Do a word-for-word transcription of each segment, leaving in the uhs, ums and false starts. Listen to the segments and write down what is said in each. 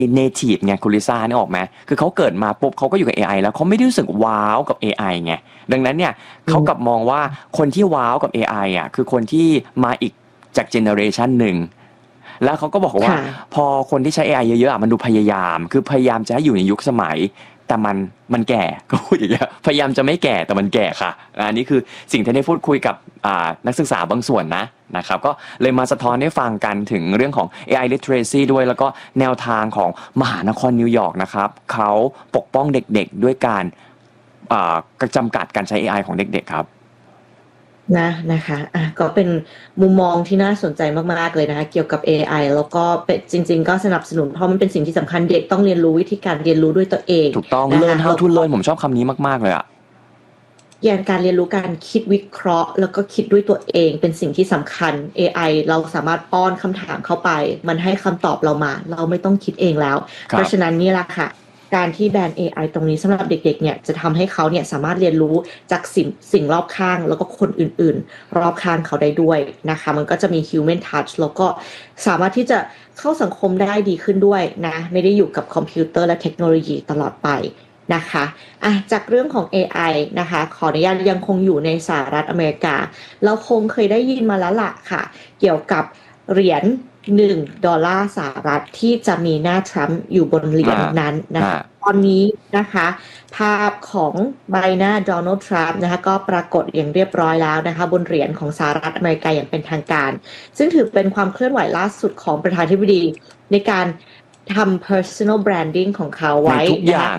native ไงคุณลิซ่านึกออกไหมคือเขาเกิดมาปุ๊บเขาก็อยู่กับ เอ ไอ แล้วเขาไม่ได้รู้สึกว้าวกับ เอ ไอ ไงดังนั้นเนี่ยเขากลับมองว่าคนที่ว้าวกับ เอ ไอ อ่ะคือคนที่มาอีกจากเจเนอเรชันหนึ่งแล้วเขาก็บอกว่าพอคนที่ใช้ เอ ไอ เยอะๆอ่ะมันดูพยายามคือพยายามจะให้อยู่ในยุคสมัยแต่มันมันแก่ก็พูดอย่างเงี้ยพยายามจะไม่แก่แต่มันแก่ค่ะอันนี้คือสิ่งที่ได้พูดคุยกับนักศึกษาบางส่วนนะนะครับก็เลยมาสะท้อนให้ฟังกันถึงเรื่องของ เอ ไอ literacy ด้วยแล้วก็แนวทางของมหานครนิวยอร์กนะครับเขาปกป้องเด็กๆด้วยการกระจำกัดการใช้ เอ ไอ ของเด็กๆครับนะนะคะอ่ะก็เป็นมุมมองที่น่าสนใจมากๆเลยนะคะเกี่ยวกับ เอ ไอ แล้วก็เป็นจริงๆก็สนับสนุนเพราะมันเป็นสิ่งที่สำคัญเด็กต้องเรียนรู้วิธีการเรียนรู้ด้วยตัวเองถูกต้อง learn how to learn ผมชอบคำนี้มากๆเลยอะอย่างการเรียนรู้การคิดวิเคราะห์แล้วก็คิดด้วยตัวเองเป็นสิ่งที่สำคัญ เอ ไอ เราสามารถป้อนคำถามเข้าไปมันให้คำตอบเรามาเราไม่ต้องคิดเองแล้วเพราะฉะนั้นนี่แหละค่ะการที่แบน เอ ไอ ตรงนี้สำหรับเด็กๆเนี่ยจะทำให้เขาเนี่ยสามารถเรียนรู้จากสิ่งสิ่งรอบข้างแล้วก็คนอื่นๆรอบข้างเขาได้ด้วยนะคะมันก็จะมี human touch แล้วก็สามารถที่จะเข้าสังคมได้ดีขึ้นด้วยนะไม่ได้อยู่กับคอมพิวเตอร์และเทคโนโลยีตลอดไปนะคะอ่ะจากเรื่องของ เอ ไอ นะคะขออนุญาตยังคงอยู่ในสหรัฐอเมริกาเราคงเคยได้ยินมาแล้วล่ะค่ะเกี่ยวกับเหรียญหนึ่งดอลลาร์สหรัฐที่จะมีหน้าทรัมป์อยู่บนเหรียญนั้นนะคะตอนนี้นะคะภาพของใบหน้าโดนัลด์ทรัมป์นะคะก็ปรากฏอย่างเรียบร้อยแล้วนะคะบนเหรียญของสหรัฐอเมริกาอย่างเป็นทางการซึ่งถือเป็นความเคลื่อนไหวล่าสุดของประธานาธิบดีในการทำ personal branding ของเขาไว้ทุกอย่าง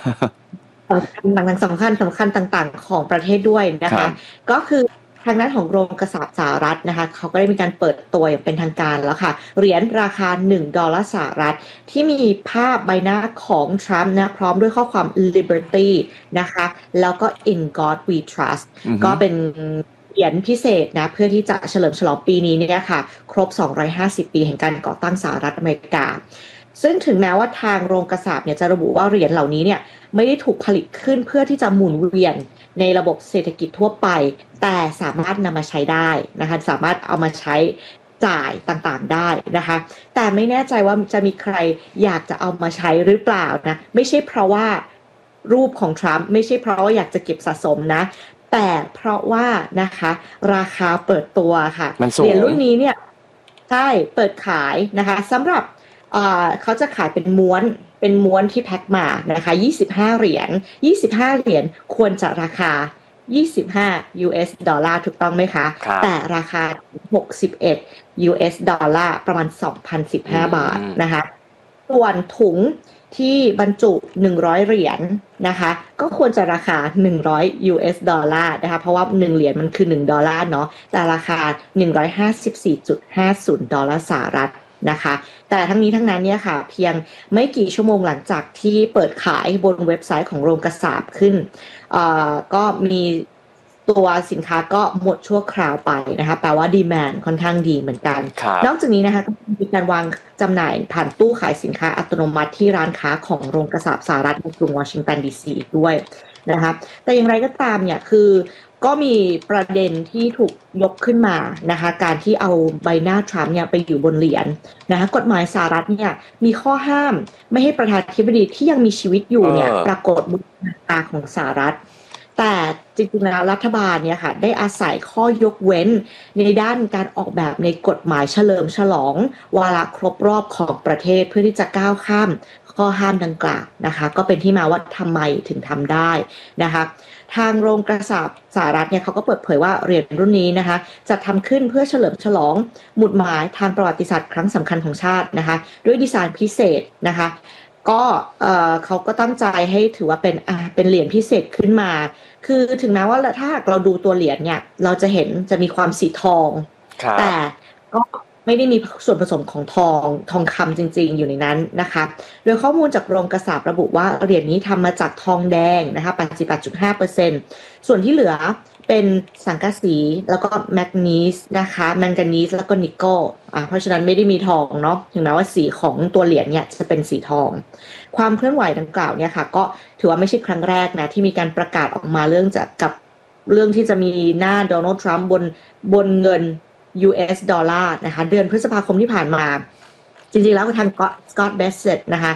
สำคัญสำคัญต่างๆของประเทศด้วยนะคะก็คือทางด้านของโรงกษาปณ์สหรัฐนะคะเขาก็ได้มีการเปิดตัวอย่างเป็นทางการแล้วค่ะเหรียญราคาหนึ่งดอลลาร์สหรัฐที่มีภาพใบหน้าของทรัมป์นะพร้อมด้วยข้อความ liberty นะคะแล้วก็ in God we trust ก็เป็นเหรียญพิเศษนะเพื่อที่จะเฉลิมฉลองปีนี้เนี่ยค่ะครบสองร้อยห้าสิบปีแห่งการก่อตั้งสหรัฐอเมริกาซึ่งถึงแม้ว่าทางโรงกษาปณ์เนี่ยจะระบุว่าเหรียญเหล่านี้เนี่ยไม่ได้ถูกผลิตขึ้นเพื่อที่จะหมุนเวียนในระบบเศรษฐกิจทั่วไปแต่สามารถนำมาใช้ได้นะคะสามารถเอามาใช้จ่ายต่างๆได้นะคะแต่ไม่แน่ใจว่าจะมีใครอยากจะเอามาใช้หรือเปล่านะไม่ใช่เพราะว่ารูปของทรัมป์ไม่ใช่เพราะว่าอยากจะเก็บสะสมนะแต่เพราะว่านะคะราคาเปิดตัวค่ะเหรียญรุ่นนี้เนี่ยใช่เปิดขายนะคะสำหรับเขาจะขายเป็นม้วนเป็นม้วนที่แพ็คมานะคะยี่สิบห้าเหรียญยี่สิบห้าเหรียญควรจะราคายี่สิบห้า ยู เอส ดอลลาร์ถูกต้องไหมคะแต่ราคาหกสิบเอ็ด ยู เอส ดอลลาร์ประมาณ สองพันสิบห้า บาทนะคะส่วนถุงที่บรรจุหนึ่งร้อยเหรียญนะคะก็ควรจะราคาหนึ่งร้อย ยู เอส ดอลลาร์นะคะเพราะว่าหนึ่งเหรียญมันคือหนึ่งดอลลาร์เนาะแต่ราคา หนึ่งร้อยห้าสิบสี่จุดห้าศูนย์ ดอลลาร์สหรัฐนะคะแต่ทั้งนี้ทั้งนั้นเนี่ยค่ะเพียงไม่กี่ชั่วโมงหลังจากที่เปิดขายบนเว็บไซต์ของโรงกษาปณ์ขึ้นก็มีตัวสินค้าก็หมดชั่วคราวไปนะคะแปลว่าดีแมนด์ค่อนข้างดีเหมือนกันนอกจากนี้นะคะก็มีการวางจำหน่ายผ่านตู้ขายสินค้าอัตโนมัติที่ร้านค้าของโรงกษาปณ์สหรัฐในกรุงวอชิงตันดีซีด้วยนะคะแต่อย่างไรก็ตามเนี่ยคือก็มีประเด็นที่ถูกยกขึ้นมานะคะการที่เอาใบหน้าทรัมป์เนี่ยไปอยู่บนเหรียญนะคะกฎหมายสหรัฐเนี่ยมีข้อห้ามไม่ให้ประธานาธิบดีที่ยังมีชีวิตอยู่เนี่ยปรากฏบนหน้าตาของสหรัฐแต่จริงๆแล้วรัฐบาลเนี่ยค่ะได้อาศัยข้อยกเว้นในด้านการออกแบบในกฎหมายเฉลิมฉลองวาระครบรอบของประเทศเพื่อที่จะก้าวข้ามข้อห้ามดังกล่าวนะคะก็เป็นที่มาว่าทำไมถึงทำได้นะคะทางโรงกษาปณ์สหรัฐเนี่ยเขาก็เปิดเผยว่าเหรียญรุ่นนี้นะคะจะทำขึ้นเพื่อเฉลิมฉลองหมุดหมายทางประวัติศาสตร์ครั้งสำคัญของชาตินะคะด้วยดีไซน์พิเศษนะคะก็เอ่อเขาก็ตั้งใจให้ถือว่าเป็นอ่าเป็นเหรียญพิเศษขึ้นมาคือถึงแม้ว่าถ้าหากเราดูตัวเหรียญเนี่ยเราจะเห็นจะมีความสีทองแต่ก็ไม่ได้มีส่วนผสมของทองทองคำจริงๆอยู่ในนั้นนะคะโดยข้อมูลจากโรงกษาปณ์ระบุว่าเหรียญนี้ทำมาจากทองแดงนะคะ แปดสิบแปดจุดห้าเปอร์เซ็นต์ ส่วนที่เหลือเป็นสังกะสีแล้วก็แมงนีสนะคะแมงกานีสแล้วก็นิกเกิลอ่าเพราะฉะนั้นไม่ได้มีทองเนาะถึงแม้ว่าสีของตัวเหรียญเนี่ยจะเป็นสีทองความเคลื่อนไหวดังกล่าวเนี่ยค่ะก็ถือว่าไม่ใช่ครั้งแรกนะที่มีการประกาศออกมาเรื่องจากกับเรื่องที่จะมีหน้าโดนัลด์ทรัมป์บนบนเงิน ยู เอส ดอลลาร์นะคะเดือนพฤษภาคมที่ผ่านมาจริงๆแล้วทางสกอตต์เบสเซ็ตนะคะ